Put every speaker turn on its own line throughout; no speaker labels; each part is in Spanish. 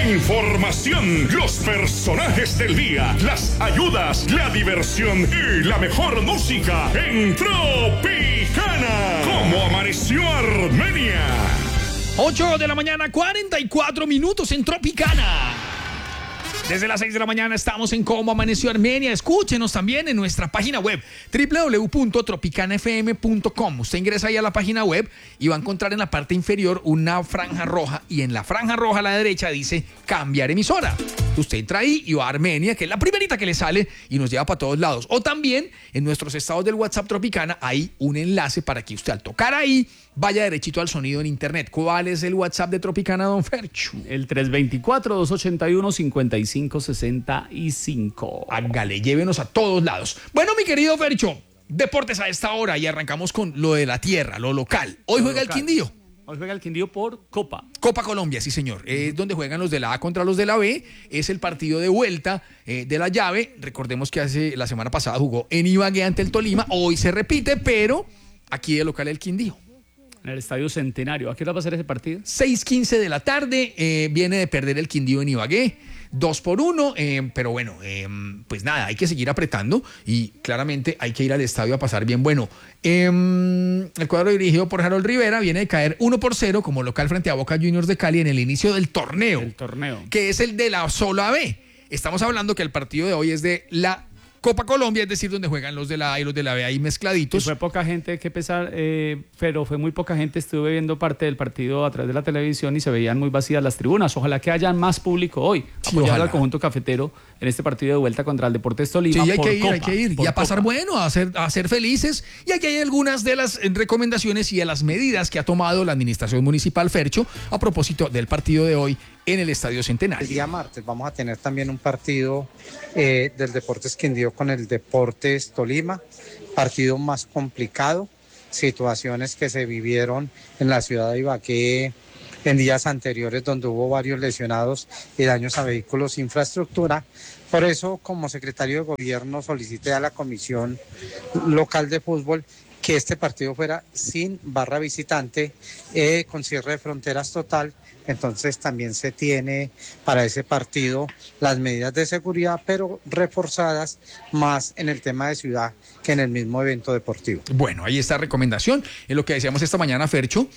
La información, los personajes del día, las ayudas, la diversión y la mejor música en Tropicana. ¿Cómo amaneció Armenia?
8 de la mañana, 44 minutos en Tropicana. Desde las 6 de la mañana estamos en Cómo Amaneció Armenia. Escúchenos también en nuestra página web www.tropicanafm.com. Usted ingresa ahí a la página web y va a encontrar en la parte inferior una franja roja, y en la franja roja a la derecha dice cambiar emisora. Usted entra ahí y va a Armenia, que es la primerita que le sale y nos lleva para todos lados. O también en nuestros estados del WhatsApp Tropicana hay un enlace para que usted al tocar ahí vaya derechito al sonido en internet. ¿Cuál es el WhatsApp de Tropicana, don Fercho?
El 324-281-5565.
Hágale, llévenos a todos lados. Bueno, mi querido Fercho, deportes a esta hora y arrancamos con lo de la tierra, lo local. Hoy juega el Quindío.
Hoy juega el Quindío por Copa.
Copa Colombia, sí señor. Es donde juegan los de la A contra los de la B. Es el partido de vuelta de la llave. Recordemos que la semana pasada jugó en Ibagué ante el Tolima. Hoy se repite, pero aquí de local el Quindío.
En el Estadio Centenario. ¿A qué hora va a ser ese partido?
6:15 de la tarde. Viene de perder el Quindío en Ibagué. 2-1, pero bueno, pues nada, hay que seguir apretando y claramente hay que ir al estadio a pasar bien. Bueno, el cuadro dirigido por Harold Rivera viene de caer 1-0 como local frente a Boca Juniors de Cali en el inicio del torneo. Que es el de la sola B. Estamos hablando que el partido de hoy es de la Copa Colombia, es decir, donde juegan los de la A y los de la B ahí mezcladitos.
Y fue poca gente, que pesar, pero fue muy poca gente. Estuve viendo parte del partido a través de la televisión y se veían muy vacías las tribunas. Ojalá que haya más público hoy,
sí,
apoyar al conjunto cafetero en este partido de vuelta contra el Deportes Tolima.
Sí, hay que ir y a pasar bueno, a ser felices. Y aquí hay algunas de las recomendaciones y de las medidas que ha tomado la administración municipal, Fercho, a propósito del partido de hoy en el Estadio Centenario.
El día martes vamos a tener también un partido del Deportes Quindío con el Deportes Tolima, partido más complicado, situaciones que se vivieron en la ciudad de Ibagué en días anteriores donde hubo varios lesionados y daños a vehículos e infraestructura. Por eso, como secretario de Gobierno, solicité a la Comisión Local de Fútbol que este partido fuera sin barra visitante, con cierre de fronteras total. Entonces también se tiene para ese partido las medidas de seguridad, pero reforzadas más en el tema de ciudad que en el mismo evento deportivo.
Bueno, ahí está recomendación. Es lo que decíamos esta mañana, Fercho,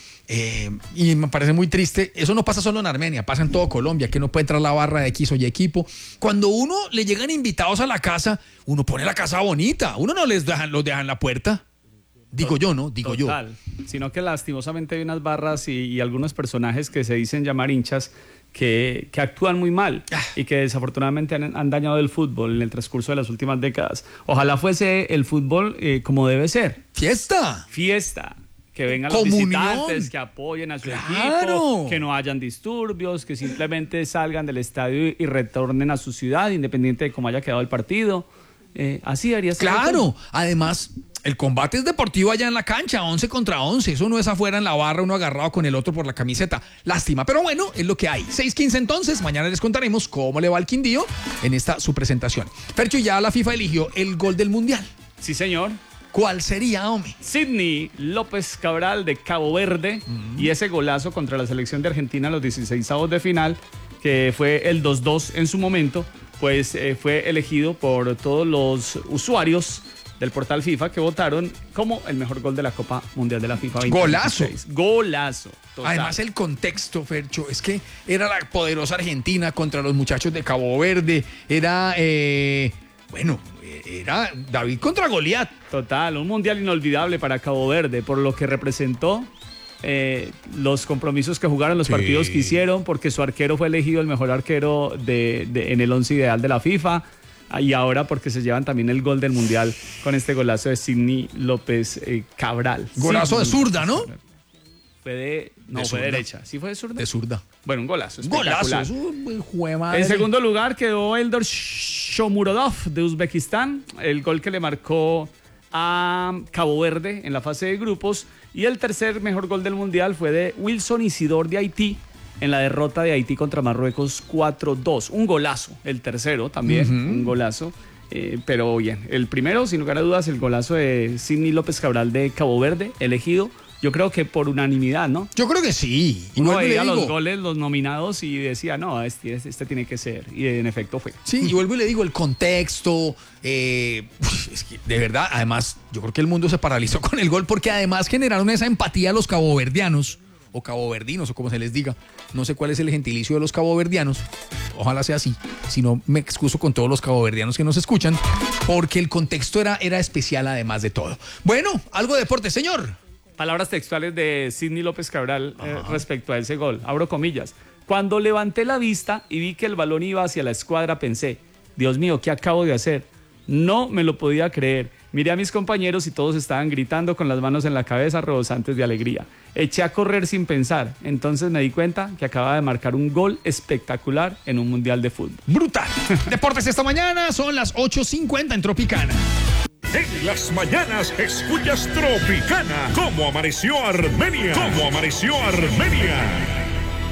y me parece muy triste. Eso no pasa solo en Armenia, pasa en todo Colombia, que no puede entrar la barra de X o Y equipo. Cuando uno le llegan invitados a la casa, uno pone la casa bonita, uno no los deja en la puerta. Digo yo, ¿no? Digo
Total. Yo. Sino que lastimosamente hay unas barras y algunos personajes que se dicen llamar hinchas que actúan muy mal y que desafortunadamente han dañado el fútbol en el transcurso de las últimas décadas. Ojalá fuese el fútbol como debe ser.
¡Fiesta!
Que vengan los visitantes, que apoyen a su equipo, que no hayan disturbios, que simplemente salgan del estadio y retornen a su ciudad, independiente de cómo haya quedado el partido. Así haría ser.
Claro, además el combate es deportivo allá en la cancha, 11 contra 11, eso no es afuera en la barra, uno agarrado con el otro por la camiseta. Lástima, pero bueno, es lo que hay. 6:15 entonces, mañana les contaremos cómo le va al Quindío en esta su presentación. Fercho, ya la FIFA eligió el gol del Mundial.
Sí, señor.
¿Cuál sería, hombre?
Sidney López Cabral de Cabo Verde, y ese golazo contra la selección de Argentina en los 16avos de final, que fue el 2-2 en su momento, pues fue elegido por todos los usuarios del portal FIFA que votaron como el mejor gol de la Copa Mundial de la FIFA 2016. Golazo. Total.
Además el contexto, Fercho, es que era la poderosa Argentina contra los muchachos de Cabo Verde, era David contra Goliat.
Total, un mundial inolvidable para Cabo Verde por lo que representó, los compromisos que jugaron, los partidos que hicieron, porque su arquero fue elegido el mejor arquero en el 11 ideal de la FIFA. Y ahora porque se llevan también el gol del Mundial con este golazo de Sidney López Cabral.
Golazo de zurda, ¿no?
Fue de derecha. ¿Sí fue de zurda?
De zurda.
Bueno, un golazo.
Golazo. En
segundo lugar quedó Eldor Shomurodov de Uzbekistán, el gol que le marcó a Cabo Verde en la fase de grupos. Y el tercer mejor gol del Mundial fue de Wilson Isidor de Haití, en la derrota de Haití contra Marruecos 4-2. Un golazo. El tercero también, un golazo. Pero bien, el primero, sin lugar a dudas, el golazo de Sidney López Cabral de Cabo Verde, elegido yo creo que por unanimidad, ¿no?
Yo creo que sí.
Uno
vuelvo y le
veía los
digo,
goles, los nominados y decía, no, este tiene que ser. Y en efecto fue.
sí, y vuelvo y le digo, el contexto, es que de verdad, además, yo creo que el mundo se paralizó con el gol porque además generaron esa empatía a los caboverdianos, o caboverdinos, o como se les diga. No sé cuál es el gentilicio de los caboverdianos, ojalá sea así, si no me excuso con todos los caboverdianos que nos escuchan, porque el contexto era especial además de todo. Bueno, algo de deporte, señor.
Palabras textuales de Sidney López Cabral respecto a ese gol. Abro comillas. Cuando levanté la vista y vi que el balón iba hacia la escuadra, pensé, Dios mío, ¿qué acabo de hacer? No me lo podía creer. Miré a mis compañeros y todos estaban gritando con las manos en la cabeza, rebosantes de alegría. Eché a correr sin pensar. Entonces me di cuenta que acababa de marcar un gol espectacular en un mundial de fútbol.
Brutal. Deportes esta mañana, son las 8:50 en Tropicana.
En las mañanas escuchas Tropicana. ¿Cómo amaneció Armenia? ¿Cómo amaneció Armenia?